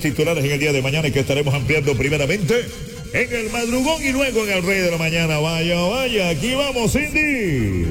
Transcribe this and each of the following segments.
titulares en el día de mañana y que estaremos ampliando primeramente en el madrugón y luego en el Rey de la Mañana. Vaya, aquí vamos, Cindy.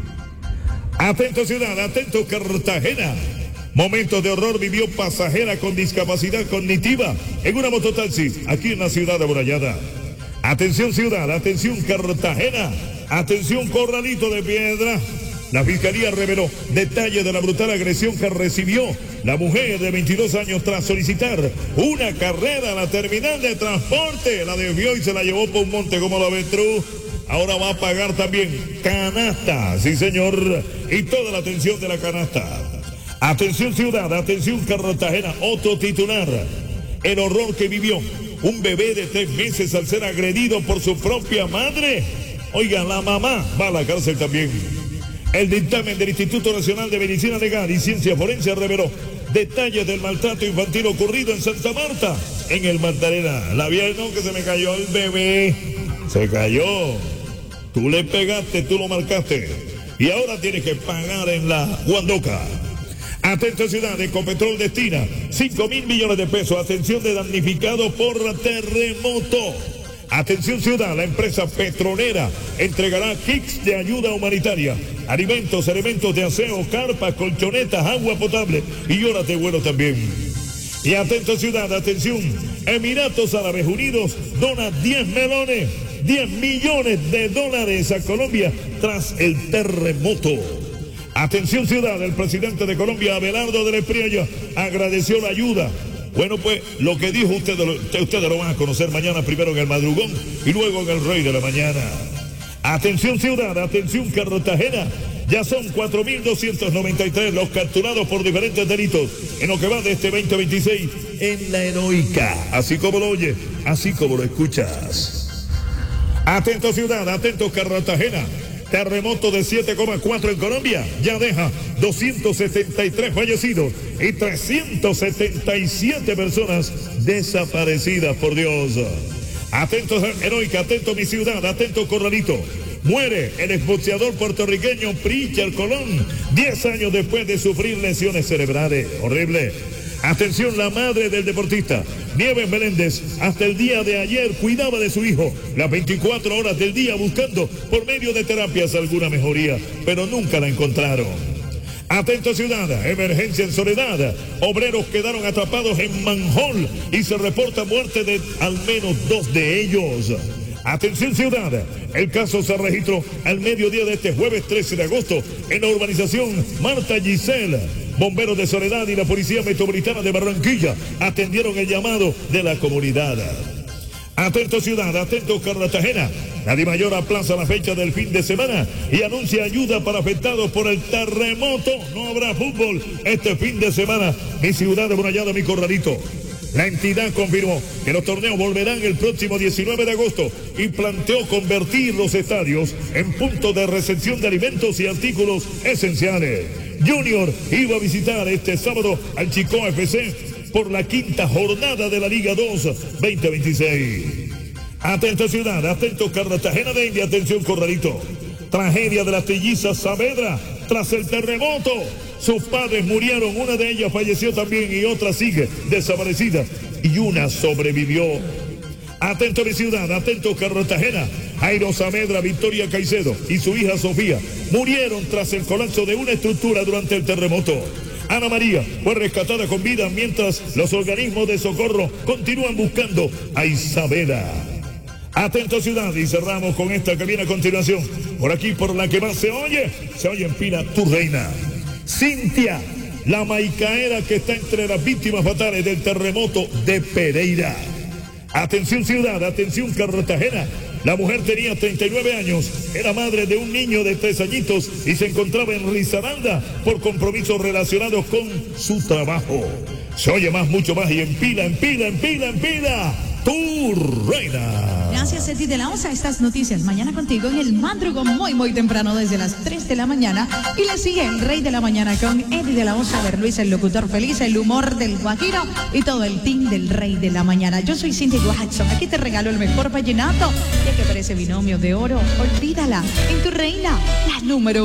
Atento ciudad, atento Cartagena. Momentos de horror vivió pasajera con discapacidad cognitiva en una mototaxi aquí en la ciudad amurallada. Atención ciudad, atención Cartagena, atención Corralito de Piedra. La fiscalía reveló detalles de la brutal agresión que recibió la mujer de 22 años tras solicitar una carrera a la terminal de transporte. La desvió y se la llevó por un monte como la avestruz. Ahora va a pagar también canasta, sí señor, y toda la atención de la canasta. Atención ciudad, atención Cartagena, otro titular. El horror que vivió un bebé de 3 meses al ser agredido por su propia madre. Oiga, la mamá va a la cárcel también. El dictamen del Instituto Nacional de Medicina Legal y Ciencia Forense reveló detalles del maltrato infantil ocurrido en Santa Marta, en el Magdalena. La vieron que se me cayó el bebé. Se cayó. Tú le pegaste, tú lo marcaste. Y ahora tienes que pagar en la Guandoca. Atento ciudad, Ecopetrol destina 5.000 millones de pesos. Atención de damnificados por terremoto. Atención ciudad, la empresa petrolera entregará kits de ayuda humanitaria, alimentos, elementos de aseo, carpas, colchonetas, agua potable y horas de vuelo también. Y atento ciudad, atención, Emiratos Árabes Unidos dona 10 millones de dólares a Colombia tras el terremoto. Atención ciudad, el presidente de Colombia, Abelardo del Espriella, agradeció la ayuda. Bueno, pues lo que dijo ustedes lo van a conocer mañana, primero en el madrugón y luego en el Rey de la Mañana. Atención ciudad, atención Cartagena, ya son 4.293 los capturados por diferentes delitos en lo que va de este 2026 en la heroica, así como lo oye, así como lo escuchas. Atento ciudad, atento Cartagena. Terremoto de 7,4 en Colombia ya deja 273 fallecidos y 377 personas desaparecidas, por Dios. Atentos heroica, atento mi ciudad, atento Corralito. Muere el exboxeador puertorriqueño Pritchard Colón 10 años después de sufrir lesiones cerebrales. Horrible. Atención, la madre del deportista, Nieves Meléndez, hasta el día de ayer cuidaba de su hijo las 24 horas del día buscando por medio de terapias alguna mejoría, pero nunca la encontraron. Atento ciudad, emergencia en Soledad. Obreros quedaron atrapados en manhole y se reporta muerte de al menos 2 de ellos. Atención ciudad, el caso se registró al mediodía de este jueves 13 de agosto en la urbanización Marta Gisela. Bomberos de Soledad y la Policía Metropolitana de Barranquilla atendieron el llamado de la comunidad. Atento ciudad, atento Cartagena. La DIMAYOR aplaza la fecha del fin de semana y anuncia ayuda para afectados por el terremoto. No habrá fútbol este fin de semana. Mi ciudad amurallada, mi Corralito. La entidad confirmó que los torneos volverán el próximo 19 de agosto y planteó convertir los estadios en puntos de recepción de alimentos y artículos esenciales. Junior iba a visitar este sábado al Chico FC por la 5ª jornada de la Liga 2 2026. Atento ciudad, atento Cartagena de India, atención Corralito. Tragedia de las trillizas Saavedra tras el terremoto. Sus padres murieron, una de ellas falleció también y otra sigue desaparecida y una sobrevivió. Atento mi ciudad, atento Cartagena. Jairo Saavedra, Victoria Caicedo y su hija Sofía murieron tras el colapso de una estructura durante el terremoto. Ana María fue rescatada con vida mientras los organismos de socorro continúan buscando a Isabela. Atento ciudad, y cerramos con esta que viene a continuación. Por aquí, por la que más se oye en Pina, tu reina. Cintia, la maicaera que está entre las víctimas fatales del terremoto de Pereira. Atención ciudad, atención Cartagena. La mujer tenía 39 años, era madre de un niño de 3 añitos y se encontraba en Risaralda por compromisos relacionados con su trabajo. Se oye más, mucho más y en pila, tu reina. Gracias, Eddie de la Osa. Estas noticias mañana contigo en el madrugón muy temprano desde las 3 de la mañana. Y le sigue el Rey de la Mañana con Eddie de la Osa, Ver Luis, el locutor feliz, el humor del guajiro y todo el team del Rey de la Mañana. Yo soy Cindy Watson. Aquí te regalo el mejor vallenato. Ya que parece binomio de oro, olvídala. En tu reina, la número